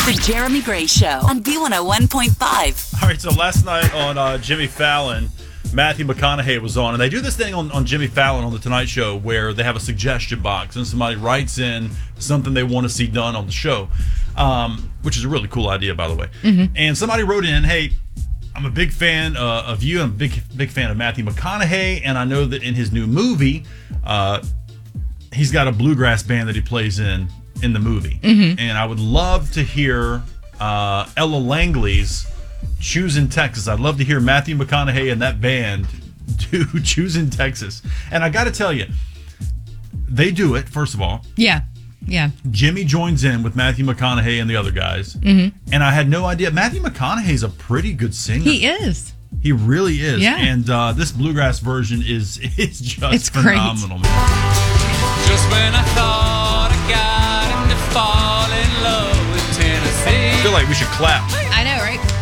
The Jeremy Gray Show on B101.5. All right, so last night on Jimmy Fallon, Matthew McConaughey was on, and they do this thing on Jimmy Fallon on The Tonight Show where they have a suggestion box and somebody writes in something they want to see done on the show, which is a really cool idea, by the way. Mm-hmm. And somebody wrote in, hey, I'm a big fan of you. I'm a big fan of Matthew McConaughey, and I know that in his new movie, he's got a bluegrass band that he plays in the movie. Mm-hmm. And I would love to hear Ella Langley's Choosing Texas. I'd love to hear Matthew McConaughey and that band do Choosing Texas. And I got to tell you, they do it, first of all. Yeah. Jimmy joins in with Matthew McConaughey and the other guys. Mm-hmm. And I had no idea. Matthew McConaughey's a pretty good singer. He is. He really is. Yeah. And this bluegrass version is just phenomenal. Great. Just when I thought I got him to fall in love with Tennessee. I feel like we should clap. I know, right?